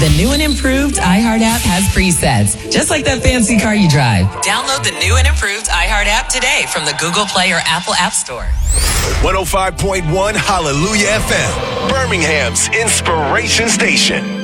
The new and improved iHeart app has presets, just like that fancy car you drive. Download the new and improved iHeart app today from the Google Play or Apple App Store. 105.1 Hallelujah FM, Birmingham's inspiration station.